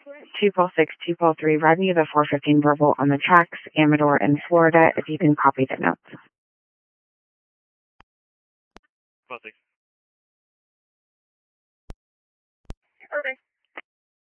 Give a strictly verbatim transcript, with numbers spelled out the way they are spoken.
two four six, two four three, Rodney, the four fifteen verbal on the tracks, Amador in Florida, if you can copy the notes. Well, thanks. Okay.